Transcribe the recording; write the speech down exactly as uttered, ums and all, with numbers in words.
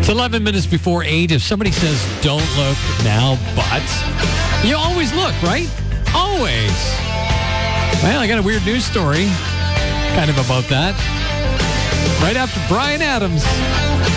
eleven minutes before eight. If somebody says, don't look now, but you always look, right? Always. Well, I got a weird news story kind of about that. Right after Brian Adams.